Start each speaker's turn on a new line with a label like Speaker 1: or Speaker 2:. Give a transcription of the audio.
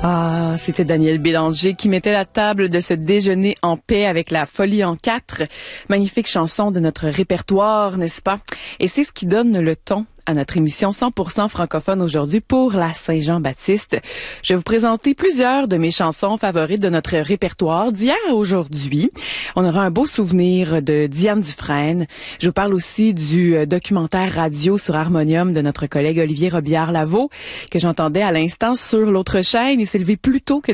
Speaker 1: Ah, c'était Daniel Bélanger qui mettait la table de ce déjeuner en paix avec la Folie en 4. Magnifique chanson de notre répertoire, n'est-ce pas? Et c'est ce qui donne le ton à notre émission 100% francophone aujourd'hui pour la Saint-Jean-Baptiste. Je vais vous présenter plusieurs de mes chansons favorites de notre répertoire d'hier à aujourd'hui. On aura un beau souvenir de Diane Dufresne. Je vous parle aussi du documentaire radio sur Harmonium de notre collègue Olivier Robillard-Lavaux que j'entendais à l'instant sur l'autre chaîne. Il s'est levé plus tôt que